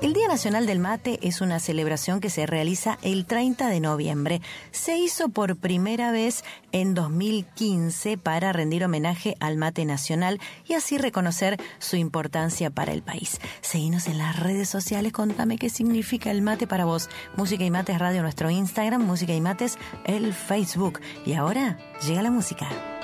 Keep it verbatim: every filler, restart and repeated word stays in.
El Día Nacional del Mate es una celebración que se realiza el treinta de noviembre. Se hizo por primera vez en dos mil quince para rendir homenaje al mate nacional y así reconocer su importancia para el país. Seguinos en las redes sociales, contame qué significa el mate para vos. Música y Mates Radio, nuestro Instagram, Música y Mates, el Facebook. Y ahora llega la música.